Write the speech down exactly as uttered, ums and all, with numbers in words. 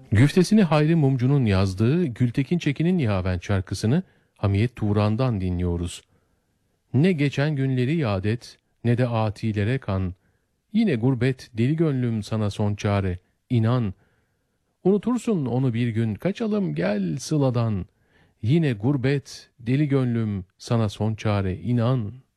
Güftesini Hayri Mumcu'nun yazdığı Gültekin Çekin'in Yaven şarkısını Hamiyet Turan'dan dinliyoruz. Ne geçen günleri yad et, ne de atilere kan. Yine gurbet, deli gönlüm sana son çare, inan. Unutursun onu bir gün, kaçalım gel sıladan. Yine gurbet, deli gönlüm sana son çare, inan.